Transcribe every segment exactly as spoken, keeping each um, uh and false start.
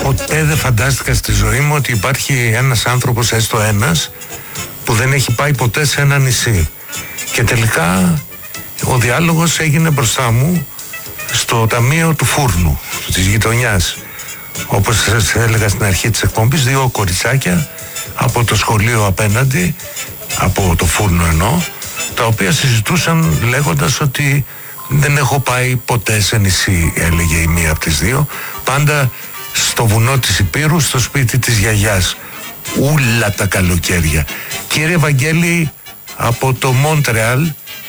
Ποτέ δεν φαντάστηκα στη ζωή μου ότι υπάρχει ένας άνθρωπος, έστω ένας, που δεν έχει πάει ποτέ σε ένα νησί. Και τελικά ο διάλογος έγινε μπροστά μου στο ταμείο του Φούρνου, της γειτονιάς. Όπως σας έλεγα στην αρχή της εκπομπής, δύο κοριτσάκια από το σχολείο απέναντι, από το Φούρνο εννοώ, τα οποία συζητούσαν λέγοντας ότι δεν έχω πάει ποτέ σε νησί, έλεγε η μία από τις δύο, πάντα στο βουνό της Υπήρου, στο σπίτι της γιαγιάς, ούλα τα καλοκαίρια. Κύριε Βαγγέλη, από το Μόντρεαλ,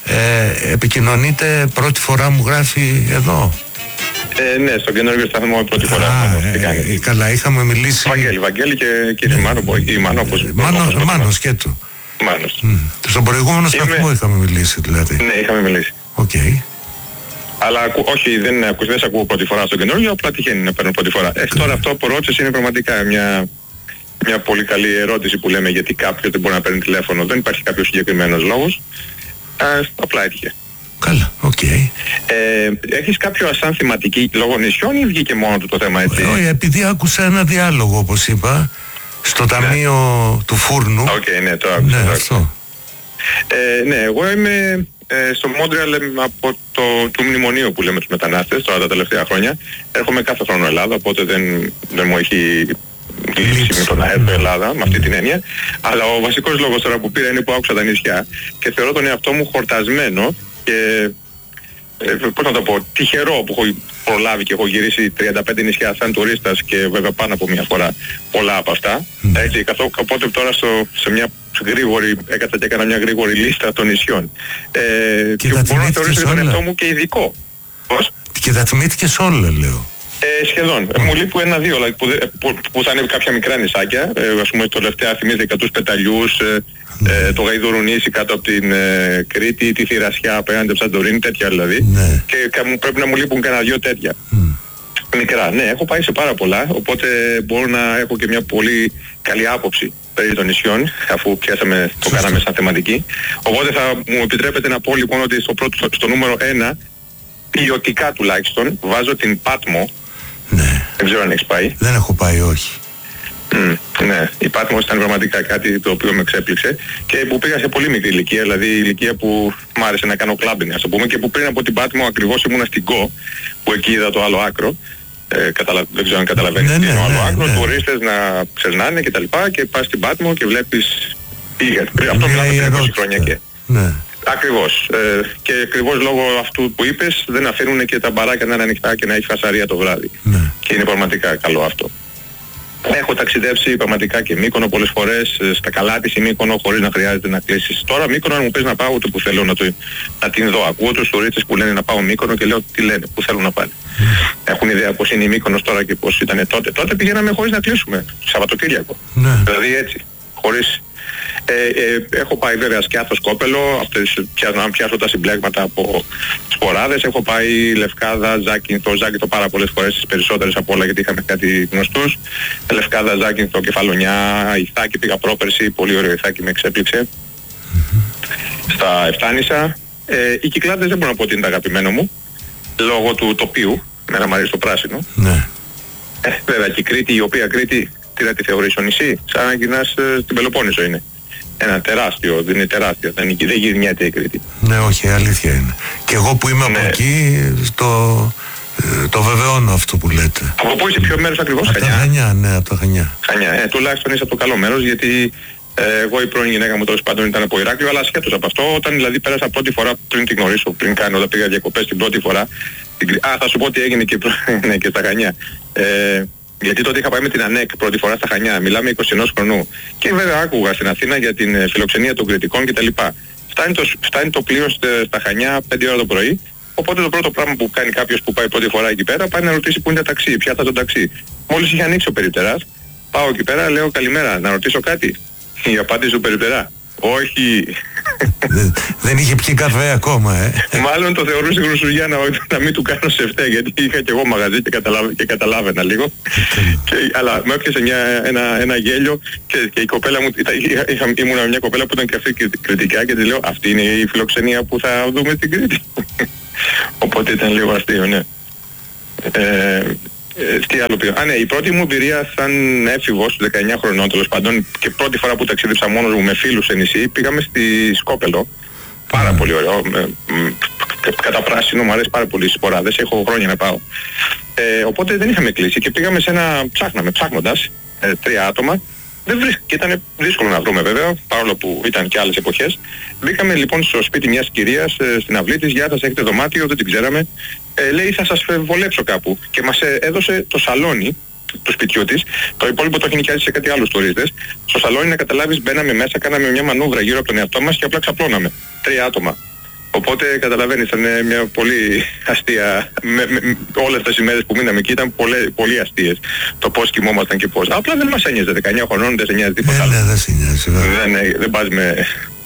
ε, επικοινωνείτε, πρώτη φορά μου γράφει εδώ. Ε, ναι, στον καινούργιο σταθμό πρώτη φορά. Α, ε, ε, καλά, είχαμε μιλήσει. Βαγγέλη, Βαγγέλη και κύριε ναι. Μάνο, ή Μάνο, όπως ε, Μάνος, Μάνος και του. Μάνος. Mm. Στον προηγούμενο σταθμό Είμαι... είχαμε μιλήσει, δηλαδή. Ναι, είχαμε μιλήσει. Οκ. Okay. Αλλά όχι, δεν, δεν σε ακούω πρώτη φορά στον καινούργιο, απλά τυχαίνει να παίρνω πρώτη φορά. Ε, τώρα αυτό που ρώτησες είναι πραγματικά μια, μια πολύ καλή ερώτηση που λέμε, γιατί κάποιος δεν μπορεί να παίρνει τηλέφωνο. Δεν υπάρχει κάποιος συγκεκριμένος λόγος. Α, απλά έτυχε. Καλά, οκ. Okay. Ε, έχεις κάποιο σαν θεματική λόγω νησιών ή βγήκε μόνο του το θέμα έτσι? Όχι, επειδή άκουσα ένα διάλογο, όπως είπα, στο ταμείο ναι. του Φούρνου. Οκ, okay, ναι, το άκουσα. Ναι, το αυτό. Ε, ναι, εγώ είμαι ε, στο Μόντρεαλ από το του μνημονίου που λέμε τους μετανάστες τώρα τα τελευταία χρόνια. Έρχομαι κάθε χρόνο Ελλάδα, οπότε δεν, δεν μου έχει λείψει με το να έρθω Ελλάδα με αυτή την έννοια. Αλλά ο βασικός λόγος τώρα που πήρα είναι που άκουσα τα νησιά και θεωρώ τον εαυτό μου χορτασμένο και ε, πώς να το πω, τυχερό που έχω προλάβει και έχω γυρίσει τριάντα πέντε νησιά σαν τουρίστας και βέβαια πάνω από μια φορά πολλά από αυτά. Mm. Έτσι, καθώ, οπότε τώρα στο, σε μια γρήγορη, έκανα και έκανα μια γρήγορη λίστα των νησιών. Ε, και, και μπορώ να θεωρήσω τον εαυτό μου και ειδικό. Πώς? Και τα θυμήθηκες όλα, λέω. Ε, σχεδόν. Mm. Μου λείπουν ένα-δύο, δηλαδή, που, που, που θα είναι κάποια μικρά νησάκια. Ε, ας πούμε, το τελευταία θυμήθηκα τους Πεταλιούς, ε, mm. ε, το Γαϊδουρουνήσι κάτω από την ε, Κρήτη, τη Θηρασιά απέναντι από Σαντορίνη, τέτοια δηλαδή. Mm. Και κα, πρέπει να μου λείπουν κανένα δυο τέτοια. Mm. Μικρά. Ναι, έχω πάει σε πάρα πολλά, οπότε μπορώ να έχω και μια πολύ καλή άποψη περί των νησιών, αφού πιάσαμε, το κάναμε σαν θεματική. Οπότε θα μου επιτρέπετε να πω λοιπόν ότι στο, πρώτο, στο νούμερο ένα, ποιοτικά τουλάχιστον, βάζω την Πάτμο. Ναι. Δεν ξέρω αν έχεις πάει. Δεν έχω πάει, όχι. Mm, ναι, η Πάτμος ήταν πραγματικά κάτι το οποίο με εξέπληξε και που πήγα σε πολύ μικρή ηλικία, δηλαδή η ηλικία που μ' άρεσε να κάνω κλάμπινγκ, ας το πούμε, και που πριν από την Πάτμο ακριβώς ήμουνα στην Κο, που εκεί είδα το άλλο άκρο. Ε, καταλα... Δεν ξέρω αν καταλαβαίνεις ναι, τι είναι ναι, το άλλο ναι, άκρο, ναι. τουρίστες να ξερνάνε και τα λοιπά και πας στην Πάτμο και βλέπεις πήγα. Αυτό μιλάμε πριν είκοσι χρόνια και. Ναι. Ακριβώς. Ε, και ακριβώς λόγω αυτού που είπες δεν αφήνουν και τα μπαράκια να είναι ανοιχτά και να έχει φασαρία το βράδυ. Ναι. Και είναι πραγματικά καλό αυτό. Έχω ταξιδέψει πραγματικά και Μύκονο πολλές φορές, στα καλά της η Μύκονο χωρίς να χρειάζεται να κλείσεις. Τώρα Μύκονο αν μου πεις να πάω ούτε που θέλω να, το, να την δω. Ακούω τους τουρίστες που λένε να πάω Μύκονο και λέω τι λένε, που θέλουν να πάνε. Mm. Έχουν ιδέα πώς είναι η Μύκονος τώρα και πώς ήταν τότε. Τότε πηγαίναμε χωρίς να κλείσουμε, Σαββατοκύριακο. Mm. Δηλαδή έτσι, χωρίς... Ε, ε, έχω πάει βέβαια Σκιάθο Σκόπελο, αυτές, να πιάσω τα συμπλέγματα από σποράδες. Έχω πάει Λευκάδα, Ζάκυνθο, Ζάκυνθο πάρα πολλές φορές, τις περισσότερες από όλα γιατί είχαμε κάτι γνωστούς. Λευκάδα, Ζάκυνθο, Κεφαλονιά, Ιθάκη πήγα πρόπερση, πολύ ωραίο Ιθάκη, με εξέπληξε. Mm-hmm. Στα Εφτάνησα. Ε, οι Κυκλάδες δεν μπορώ να πω ότι είναι το αγαπημένο μου, λόγω του τοπίου, μένα μου αρέσει το πράσινο. Mm-hmm. Ε, βέβαια και η Κρήτη, η οποία Κρήτη, τι να τη θεωρείς ο νησί, σαν να γυρνάς ε, στην Πελοπόννησο είναι. Ένα τεράστιο, δεν είναι τεράστιο, δεν, δεν γυρνιέται η Κρήτη. Ναι, όχι, αλήθεια είναι. Και εγώ που είμαι ναι. από εκεί, το, το βεβαιώνω αυτό που λέτε. Από πού είσαι, ποιο μέρος ακριβώς? Από τα Χανιά, ναι, από τα Χανιά. Χανιά, ε, τουλάχιστον είσαι από το καλό μέρος, γιατί ε, εγώ η πρώην γυναίκα μου τέλος πάντων ήταν από Ηράκλειο, αλλά ασχέτως από αυτό, όταν δηλαδή πέρασα πρώτη φορά πριν την γνωρίσω, πριν κάνω, όταν πήγα διακοπές την πρώτη φορά, την, α, θα σου πω τι έγινε και, ναι, και στα Χανιά. Ε, Γιατί τότε είχα πάει με την ΑΝΕΚ πρώτη φορά στα Χανιά, μιλάμε είκοσι ενός χρονού. Και βέβαια άκουγα στην Αθήνα για την φιλοξενία των Κρητικών κτλ. Φτάνει το, φτάνει το πλοίο στα Χανιά πέντε ώρα το πρωί. Οπότε το πρώτο πράγμα που κάνει κάποιος που πάει πρώτη φορά εκεί πέρα, πάει να ρωτήσει πού είναι τα ταξί, ποια θα το ταξί. Μόλις είχε ανοίξει ο περιπτεράς, πάω εκεί πέρα, λέω καλημέρα, να ρωτήσω κάτι. Η απάντηση του περιπτερά, όχι. Δεν, δεν είχε πιει καφέ ακόμα, ε. Μάλλον το θεωρούσε γρουσουριά να, να μην του κάνω σε φταί, γιατί είχα και εγώ μαγαζί και, καταλάβαι, και καταλάβαινα λίγο. και, αλλά με έπιασε μια, ένα, ένα γέλιο και, και η κοπέλα μου, είχα, είχα, ήμουν μια κοπέλα που ήταν και αυτή κριτικά και της λέω αυτή είναι η φιλοξενία που θα δούμε στην Κρήτη. Οπότε ήταν λίγο αστείο, ναι. Ε, Ε, τι άλλο πήγα. Α, ναι, η πρώτη μου εμπειρία σαν έφηβος, δεκαεννιά χρονών τέλος πάντων, και πρώτη φορά που ταξίδεψα μόνος μου με φίλους σε νησί, πήγαμε στη Σκόπελο. Πάρα mm. πολύ ωραίο. Με, με, κατά πράσινο, μου αρέσει πάρα πολύ στις σποράδες, έχω χρόνια να πάω. Ε, οπότε δεν είχαμε κλείσει και πήγαμε σε ένα, ψάχναμε, ψάχνοντας, ε, τρία άτομα. Δεν βρίσκ, και ήταν δύσκολο να βρούμε βέβαια, παρόλο που ήταν και άλλες εποχές. Μπήκαμε λοιπόν στο σπίτι μιας κυρίας, ε, στην αυλή της, γεια σας, έχετε δωμάτιο, δεν την ξέραμε. Ε, λέει θα σας βολέψω κάπου και μας ε, έδωσε το σαλόνι του σπιτιού της, το υπόλοιπο το έχει νοικιάσει σε κάτι άλλους τουρίστες. Στο σαλόνι, να καταλάβεις, μπαίναμε μέσα, κάναμε μια μανούβρα γύρω από τον εαυτό μας και απλά ξαπλώναμε. Τρία άτομα. Οπότε καταλαβαίνεις, ήταν μια πολύ αστεία, με, με, όλες τις ημέρες που μείναμε εκεί ήταν πολύ, πολύ αστείες το πώς κοιμόμασταν και πώς. Απλά δεν μας ένοιαζε, δεκαεννιά χρονών δεν σε νοιάζει τίποτα άλλο. Ναι, δεν σε νοιάζει, δεν, δεν πας με,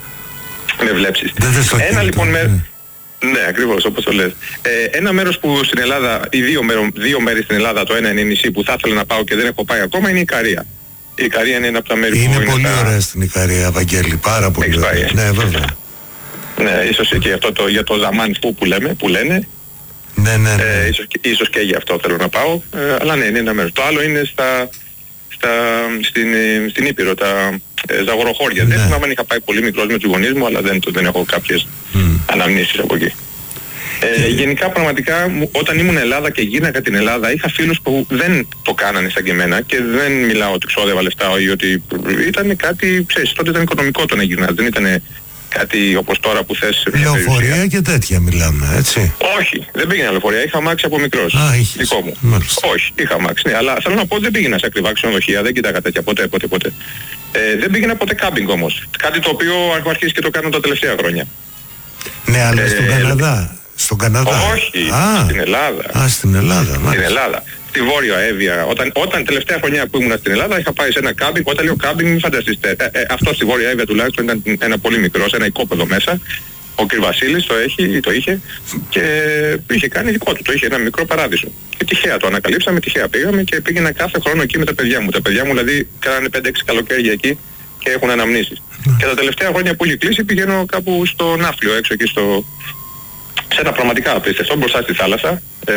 με βλέψεις. Δεν Ένα λοιπόν με... Ναι, ακριβώς όπως το λες. Ε, ένα μέρος που στην Ελλάδα, οι δύο, μέρο, δύο μέρη στην Ελλάδα, το ένα είναι νησί που θα ήθελα να πάω και δεν έχω πάει ακόμα, είναι η Ικαρία. Η Ικαρία είναι ένα από τα μέρη είναι που είναι πολύ τα... ωραία στην Ικαρία, Βαγγέλη, πάρα πολύ ωραία. Ναι, βέβαια. Ναι, ίσως και αυτό το, για το Ζαμάν που, που λέμε, που λένε. Ναι, ναι, ναι. Ε, ίσως, ίσως και για αυτό θέλω να πάω. Ε, αλλά ναι, είναι ένα μέρος. Το άλλο είναι στα, στα, στην, στην Ήπειρο, τα ε, Ζαγοροχώρια. Ναι. Δεν θυμάμαι αν είχα πάει πολύ μικρός με τους γονείς μου, αλλά δεν, δεν έχω κάποιες mm. αναμνήσεις από εκεί. Ε, yeah. Γενικά πραγματικά όταν ήμουν Ελλάδα και γίνακα την Ελλάδα είχα φίλους που δεν το κάνανε σαν και εμένα και δεν μιλάω ότι ξόδευα λεφτά ή ότι ήταν κάτι, ξέρεις, τότε ήταν οικονομικό το να γυρνάς, δεν ήταν κάτι όπως τώρα που θες... Λεωφορεία και τέτοια μιλάμε, έτσι. Όχι, δεν πήγαινα λεωφορεία, είχα αμάξι από μικρός. Α, είχες. Δικό μου. Μάλιστα. Όχι, είχα αμάξι, ναι, αλλά θέλω να πω ότι δεν πήγαινα σε ακριβά ξενοδοχεία, δεν κοιτάγα τέτοια ποτέ, ποτέ, ποτέ. Ε, δεν πήγαινα ποτέ κάμπινγκ όμως. Κάτι το οποίο έχω αρχίσει και το κάνω τα τελευταία χρόνια. Ναι, αλλά ε, στον Καναδά. Στον Καναδά. Όχι, α, στην Ελλάδα. Α, στην Ελλάδα, μάλιστα. Στην Ελλάδα. Στη Βόρεια Εύβοια. Όταν, όταν τελευταία χρονιά που ήμουν στην Ελλάδα είχα πάει σε ένα κάμπινγκ. Όταν λέω κάμπινγκ, μην φανταστείτε. Ε, ε, αυτό στη Βόρεια Εύβοια τουλάχιστον ήταν ένα πολύ μικρό, ένα οικόπεδο μέσα. Ο κ. Βασίλης το, έχει, το είχε και είχε κάνει δικό του. Το είχε ένα μικρό παράδεισο. Και τυχαία το ανακαλύψαμε, τυχαία πήγαμε και πήγαινα κάθε χρόνο εκεί με τα παιδιά μου. Τα παιδιά μου δηλαδή κάνανε πέντε έξι καλοκαίρια εκεί και έχουν αναμνήσεις. Mm. Και τα τελευταία χρόνια που είχε κλείσει πηγαίνω κάπου στο Ναύπλιο, έξω εκεί στο... σε ένα πραγματικά απίστευτο, μπροστά στη θάλασσα, ε,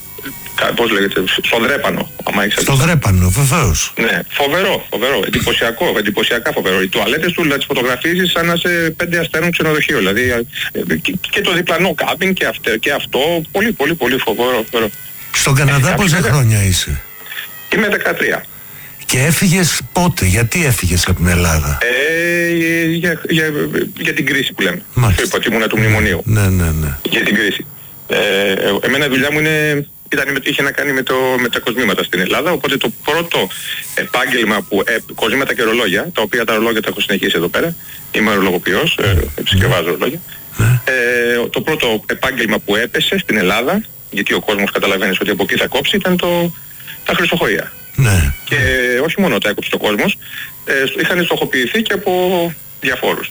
πώς λέγεται, στο Δρέπανο. Στο Δρέπανο, βεβαίως. Ναι, φοβερό, φοβερό, εντυπωσιακό, εντυπωσιακά φοβερό. Οι τουαλέτες του να τις φωτογραφίζεις σαν να είσαι πέντε αστέρων ξενοδοχείο, δηλαδή και, και το διπλανό κάμπινγκ και, αυτό, και αυτό, πολύ πολύ πολύ φοβερό. φοβερό. Στον Καναδά πόσα χρόνια είσαι? Είμαι δεκατρία. Και έφυγες πότε, γιατί έφυγες από την Ελλάδα? Ε, για, για, για την κρίση που λέμε. Μάλιστα. Είπα ότι ήμουν του μνημονίου. Ναι, ναι, ναι. Για την κρίση. Ε, εμένα η δουλειά μου είναι, ήταν, είχε να κάνει με, το, με τα κοσμήματα στην Ελλάδα, οπότε το πρώτο επάγγελμα που, ε, κοσμήματα και ρολόγια, τα οποία τα ρολόγια τα έχω συνεχίσει εδώ πέρα, είμαι ρολογοποιός, ε, επισκευάζω ρολόγια. Ναι. Ε, το πρώτο επάγγελμα που έπεσε στην Ελλάδα, γιατί ο κόσμος καταλαβαίνεις ότι από εκεί θα κόψει, ήταν το, τα χρυσοχοΐα. Ναι. Και όχι μόνο τα έκοψε ο κόσμος, ε, είχαν στοχοποιηθεί και από διαφόρους.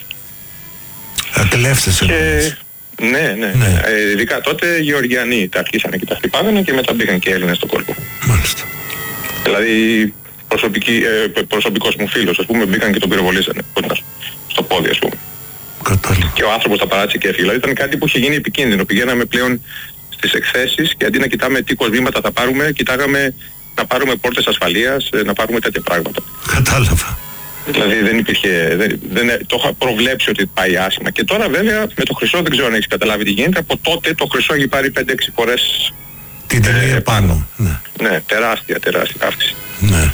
Ακλέφτες και... Ναι, ναι, ναι. Ε, ειδικά τότε οι Γεωργιανοί τα αρχίσανε και τα χτυπάγανε και μετά μπήκαν και οι Έλληνες στον κόσμο. Μάλιστα. Δηλαδή προσωπική, ε, προσωπικός μου φίλος, ας πούμε, μπήκαν και τον πυροβολήσανε στο πόδι, ας πούμε. Κατάλαβα. Και ο άνθρωπος τα παράτησε και έφυγε. Δηλαδή ήταν κάτι που είχε γίνει επικίνδυνο. Πηγαίναμε πλέον στις εκθέσεις και αντί να κοιτάμε τι κοσμήματα θα πάρουμε, κοιτάγαμε να πάρουμε πόρτες ασφαλείας, να πάρουμε τέτοια πράγματα. Κατάλαβα. Δηλαδή δεν υπήρχε, δεν, δεν, το είχα προβλέψει ότι πάει άσχημα. Και τώρα βέβαια με το χρυσό δεν ξέρω αν έχεις καταλάβει τι γίνεται. Από τότε το χρυσό έχει πάρει πέντε έξι φορές την τιμή ε, επάνω. Ναι. ναι, τεράστια, τεράστια αύξηση. Ναι.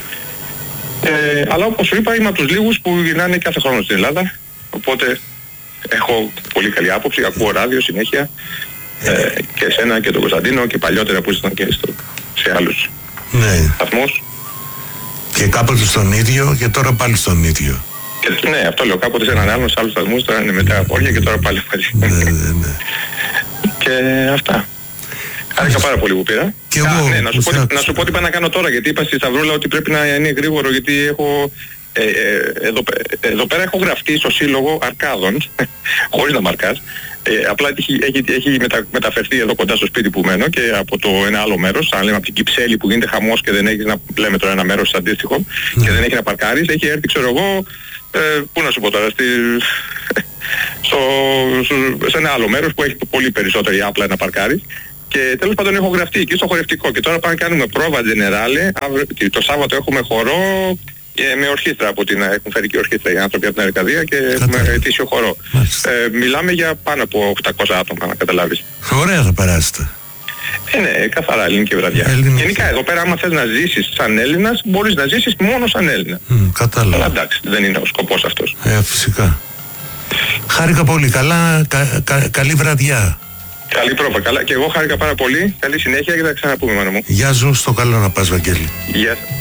Ε, αλλά όπως σου είπα είμαι από τους λίγους που γυρνάνε κάθε χρόνο στην Ελλάδα. Οπότε έχω πολύ καλή άποψη, ακούω ράδιο συνέχεια. Ε, και εσένα και τον Κωνσταντίνο και παλιότερα που ήσασταν και στο, σε άλλους ναι. σταθμούς. Και κάποτε στον ίδιο και τώρα πάλι στον ίδιο. Και, ναι, αυτό λέω, κάποτε σε έναν άλλον, σε άλλους σταθμούς, τώρα είναι μετά από όλια και τώρα πάλι μαζί. Ναι, ναι, ναι. Και αυτά. Χάρηκα πάρα πολύ που πήρα. Και εγώ, ναι, να, σου πω, να σου πω τι πάω να κάνω τώρα, γιατί είπα στη Σταυρούλα ότι πρέπει να είναι γρήγορο, γιατί έχω... Ε, ε, εδώ, εδώ πέρα έχω γραφτεί στο σύλλογο Αρκάδων, χωρίς να μαρκάς. Ε, απλά έχει, έχει, έχει μετα, μεταφερθεί εδώ κοντά στο σπίτι που μένω και από το ένα άλλο μέρος, αν λέμε από την Κυψέλη που γίνεται χαμός και δεν έχεις να λέμε τώρα ένα μέρος αντίστοιχο mm. και δεν έχει να παρκάρεις, έχει έρθει ξέρω εγώ, ε, πού να σου πω τώρα, στη, στο, στο, σε ένα άλλο μέρος που έχει πολύ περισσότερη άπλα να παρκάρεις Και τέλος πάντων έχω γραφτεί εκεί στο χορευτικό. Και τώρα πάμε να κάνουμε πρόβα Generale. Το Σάββατο έχουμε χορό με ορχήστρα από την, έχουν φέρει και ορχήστρα οι άνθρωποι από την Αρκαδία και έχουμε ετήσιο χορό. Ε, μιλάμε για πάνω από οκτακόσια άτομα, να καταλάβεις. Ωραία θα περάσετε. Ε, ναι, καθαρά ελληνική βραδιά. Ελληνική. Γενικά εδώ πέρα άμα θες να ζήσεις σαν Έλληνας, μπορείς να ζήσεις μόνο σαν Έλληνα. Mm, κατάλαβα. Αλλά εντάξει, δεν είναι ο σκοπός αυτός. Ε, φυσικά. Χάρηκα πολύ. Καλά, κα, κα, καλή βραδιά. Καλή πρόβα, καλά. Και εγώ χάρηκα πάρα πολύ. Καλή συνέχεια και θα ξαναπούμε, μάνα μου. Γεια σου, στο καλό να πας, Βαγγέλη. Γεια.